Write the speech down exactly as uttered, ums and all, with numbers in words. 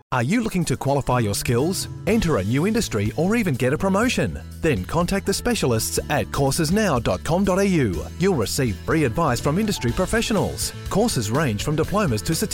Are you looking to qualify your skills, enter a new industry, or even get a promotion? Then contact the specialists at courses now dot com dot a u. You'll receive free advice from industry professionals. Courses range from diplomas to certificates.